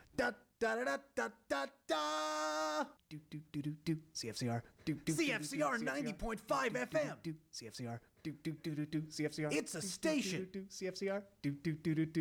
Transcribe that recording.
Da da da da da da. Do do do do do. CFCR. Do do. CFCR 90.5 FM. Do CFCR. Do do do do do. CFCR. It's a station. CFCR. Do do do do do.